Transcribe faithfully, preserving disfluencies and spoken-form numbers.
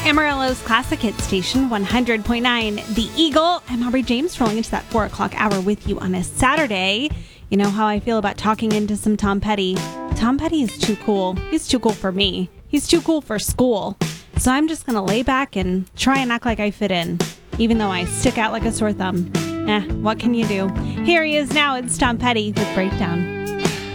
Amarillo's Classic Hit Station, one hundred point nine The Eagle. I'm Aubrey James, rolling into that four o'clock hour with you on a Saturday. You know how I feel about talking into some Tom Petty. Tom Petty is too cool. He's too cool for me. He's too cool for school. So I'm just going to lay back and try and act like I fit in, even though I stick out like a sore thumb. Eh, what can you do? Here he is now. It's Tom Petty with Breakdown.